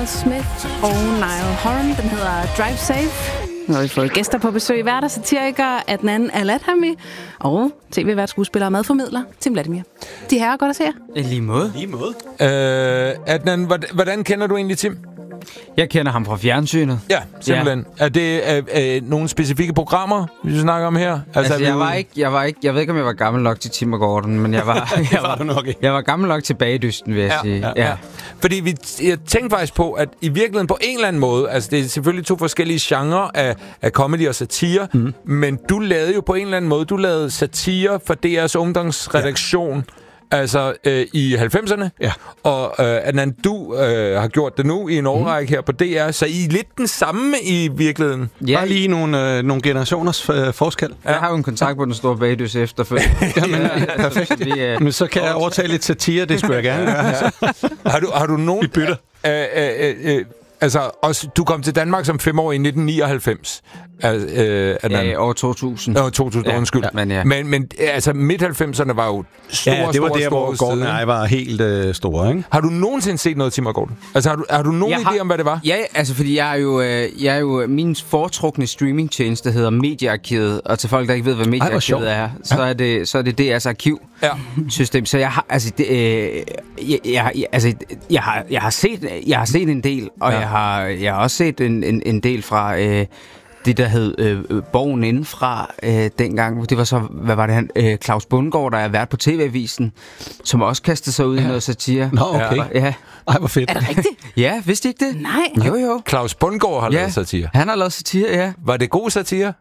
Miles Smith og Niall Horan. Den hedder Drive Safe. Nu har vi fået gæster på besøg. Værter, satiriker Adnan Al-Adhami og tv-vært, skuespiller og madformidler Tim Vladimir. De herrer, godt at se jer. Lige måde. Adnan, hvordan kender du egentlig Tim? Jeg kender ham fra fjernsynet. Ja, simpelthen. Ja. Er det nogle specifikke programmer, vi snakker om her? Altså jeg ved ikke, om jeg var gammel nok til Tim og Gordon, men jeg var gammel nok til Bagedysten, vil jeg sige. Ja. Fordi jeg tænkte faktisk på, at i virkeligheden på en eller anden måde, altså det er selvfølgelig to forskellige genrer af comedy og satire, men du lavede jo på en eller anden måde, du lavede satire for DR's ungdomsredaktion, altså i 90'erne, og Adnan, du har gjort det nu i en årrække her på DR, så I er lidt den samme i virkeligheden. Ja, bare lige nogle generationers forskel. Jeg har jo en kontakt på den store bagdys efterfølgende. Perfekt. Men så kan jeg overtage lidt satire, det skulle jeg gerne gøre. Har du nogen... Vi bytter. Altså, også, du kom til Danmark som 5 år i 1999. Ja, år 2000. År 2000, undskyld. Men altså, midt-90'erne var jo store, det var der, hvor Gordon og jeg var helt store, ikke? Har du nogensinde set noget, Tim og Gordon? Altså, har du nogen idé om, hvad det var? Ja, altså, fordi jeg er jo min foretrukne streamingtjeneste, der hedder Mediearkivet, og til folk, der ikke ved, hvad Mediearkivet er, så er det DR's arkivsystem. Så jeg har, jeg har set en del, og jeg har også set en del fra det, der hed Borgen Indenfra dengang. Det var så, hvad var det han? Claus Bundgaard, der er vært på TV-avisen, som også kastede sig ud i noget satire. Nå, okay. Ja. Ej, hvor fedt. Er det rigtigt? Ja, vidste I ikke det? Nej. Jo. Claus Bundgaard har lavet satire. Han har lavet satire, ja. Var det god satire?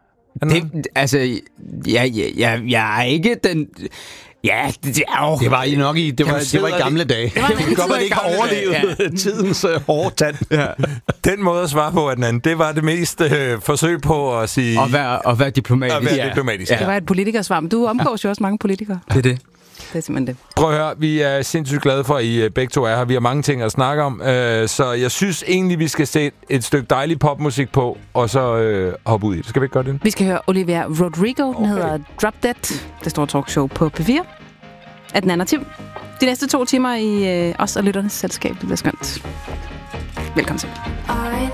Jeg er ikke den... Ja, det var I nok i gamle dage. Det var godt, man ikke har overlevet tidens hårde tand. Ja. Den måde at svare på, Adnan, det var det mest forsøg på at sige... Og være diplomatisk. Det var et politikersvar, men du omgås jo også mange politikere. Det er det. Det er simpelthen det. Prøv at høre, vi er sindssygt glade for, at I begge to er her. Vi har mange ting at snakke om, så jeg synes egentlig, vi skal sætte et stykke dejlig popmusik på, og så hoppe ud i det. Skal vi ikke gøre det? Vi skal høre Olivia Rodrigo, den hedder Drop Dead. Det store talkshow på P4. Adnan og Tim. De næste 2 timer i os og lytternes selskab. Det bliver skønt. Velkommen til.